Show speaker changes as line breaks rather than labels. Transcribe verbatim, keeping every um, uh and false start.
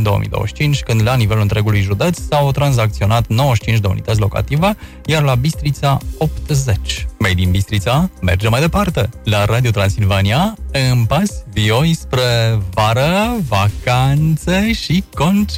două mii douăzeci și cinci, când la nivelul întregului județ s-au tranzacționat nouăzeci și cinci de unități locative, iar la Bistrița optzeci. Made in Bistrița merge mai departe. La Radio Transilvania, în pas vioi spre vară, vacanțe și concerte.